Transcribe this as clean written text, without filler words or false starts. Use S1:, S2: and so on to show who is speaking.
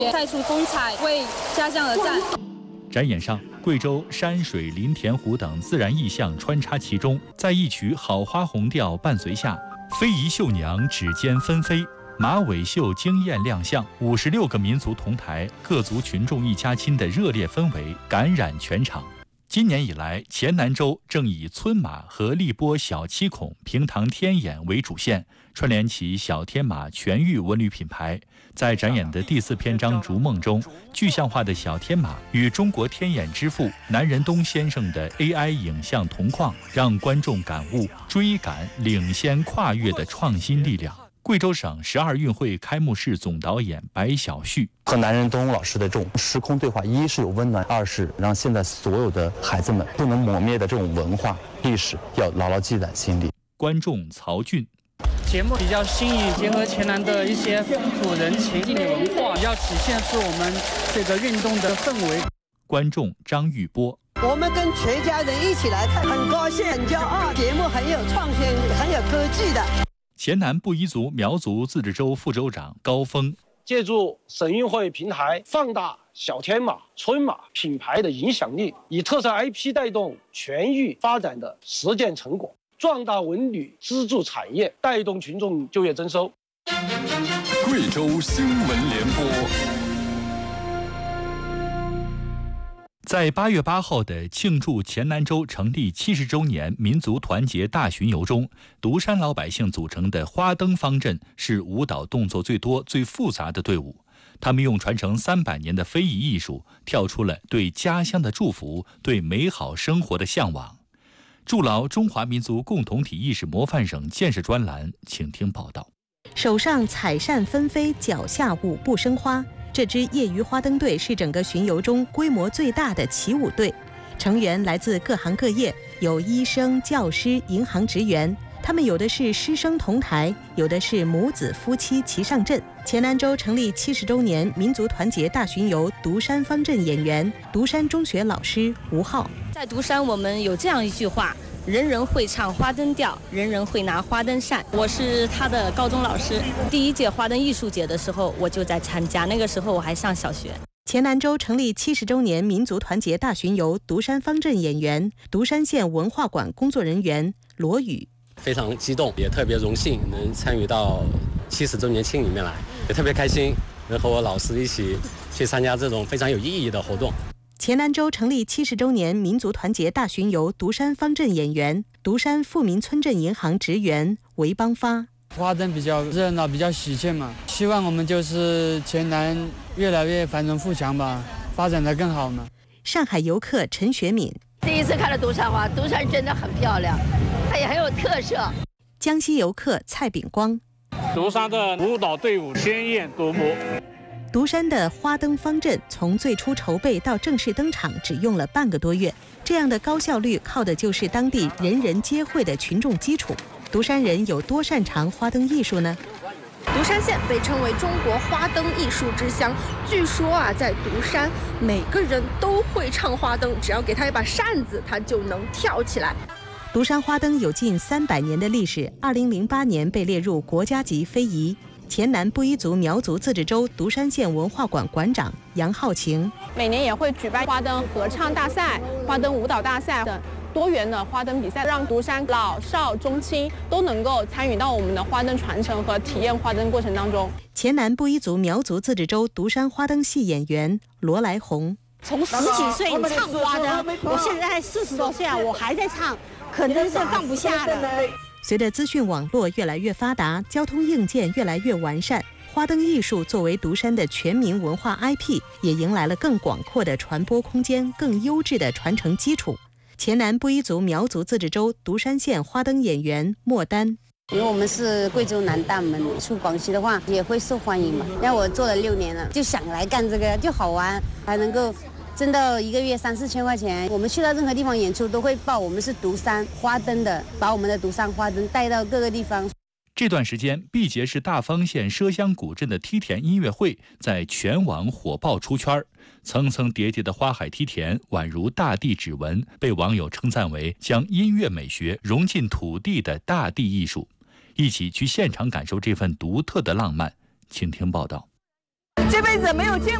S1: 带出风采，为家乡而战。
S2: 展演上，贵州山水、林田湖等自然意象穿插其中，在一曲好花红调伴随下，非遗绣娘指尖纷飞，马尾绣惊艳亮相，56个民族同台，各族群众一家亲的热烈氛围感染全场。今年以来，黔南州正以村马和荔波小七孔、平塘天眼为主线，串联起小天马全域文旅品牌。在展演的第4篇章《逐梦》中，具象化的小天马与中国天眼之父南仁东先生的 AI 影像同框，让观众感悟追赶、领先、跨越的创新力量。贵州省12运会开幕式总导演白小旭
S3: 和南仁东老师的这种时空对话，一是有温暖，二是让现在所有的孩子们不能磨灭的这种文化历史要牢牢记在心里。
S2: 观众曹俊，
S4: 节目比较新颖，结合黔南的一些风土人情、地理文化，要体现出我们这个运动的氛围。
S2: 观众张玉波，
S5: 我们跟全家人一起来看，很高兴、很骄傲，节目很有创新、很有科技的。
S2: 黔南布依族苗族自治州副州长高峰，
S6: 借助省运会平台放大小天马、村马品牌的影响力，以特色 IP 带动全域发展的实践成果，壮大文旅支柱产业，带动群众就业增收。
S7: 贵州新闻联播。
S2: 在8月8号的庆祝黔南州成立70周年民族团结大巡游中，独山老百姓组成的花灯方阵是舞蹈动作最多、最复杂的队伍。他们用传承300年的非遗艺术，跳出了对家乡的祝福、对美好生活的向往。筑牢中华民族共同体意识模范省建设专栏，请听报道。
S8: 手上彩扇纷飞，脚下舞步生花。这支业余花灯队是整个巡游中规模最大的起舞队，成员来自各行各业，有医生、教师、银行职员。他们有的是师生同台，有的是母子夫妻齐上阵。黔南州成立70周年民族团结大巡游独山方阵演员，独山中学老师吴浩。
S1: 在独山，我们有这样一句话：人人会唱花灯调，人人会拿花灯扇。我是他的高中老师，第1届花灯艺术节的时候我就在参加，那个时候我还上小学。
S8: 黔南州成立70周年民族团结大巡游独山方阵演员，独山县文化馆工作人员罗宇。
S9: 非常激动，也特别荣幸能参与到70周年庆里面来，也特别开心能和我老师一起去参加这种非常有意义的活动。
S8: 黔南州成立70周年民族团结大巡游独山方阵演员，独山富民村镇银行职员韦邦发。
S4: 花灯比较热闹，比较喜庆嘛，希望我们就是黔南越来越繁荣富强吧，发展得更好嘛。
S8: 上海游客陈学敏，
S10: 第一次看了独山花，独山真的很漂亮，它也很有特色。
S8: 江西游客蔡炳光，
S11: 独山的舞蹈队伍鲜艳夺目。
S8: 独山的花灯方阵从最初筹备到正式登场只用了半个多月，这样的高效率靠的就是当地人人皆会的群众基础。独山人有多擅长花灯艺术呢？
S12: 独山县被称为中国花灯艺术之乡，据说在独山每个人都会唱花灯，只要给他一把扇子，他就能跳起来。
S8: 独山花灯有近300年的历史，2008年被列入国家级非遗。黔南布依族苗族自治州独山县文化馆馆长杨浩晴，
S13: 每年也会举办花灯合唱大赛、花灯舞蹈大赛等多元的花灯比赛，让独山老少中青都能够参与到我们的花灯传承和体验花灯过程当中。
S8: 黔南布依族苗族自治州独山花灯戏演员罗来红，
S14: 从10几岁唱花灯，我现在40多岁我还在唱，可能是放不下的。
S8: 随着资讯网络越来越发达，交通硬件越来越完善，花灯艺术作为独山的全民文化 IP， 也迎来了更广阔的传播空间、更优质的传承基础。黔南布依族苗族自治州独山县花灯演员莫丹，
S15: 因为我们是贵州南大门，出广西的话也会受欢迎嘛。让我做了6年了，就想来干这个，就好玩，还能够挣到1个月3、4千块钱。我们去到任何地方演出都会报我们是独山花灯的，把我们的独山花灯带到各个地方。
S2: 这段时间，毕节市大方县畲乡古镇的梯田音乐会在全网火爆出圈，层层叠叠的花海梯田宛如大地指纹，被网友称赞为将音乐美学融进土地的大地艺术。一起去现场感受这份独特的浪漫，请听报道。
S16: 这辈子没有见